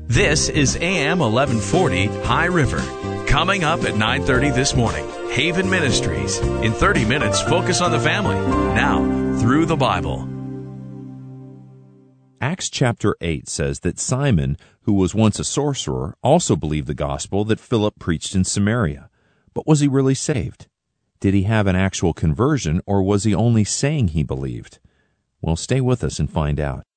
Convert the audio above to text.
This is AM 1140 High River. Coming up at 9:30 this morning, Haven Ministries. In 30 minutes, focus on the family. Now, through the Bible. Acts chapter 8 says that Simon, who was once a sorcerer, also believed the gospel that Philip preached in Samaria. But was he really saved? Did he have an actual conversion, or was he only saying he believed? Well, stay with us and find out.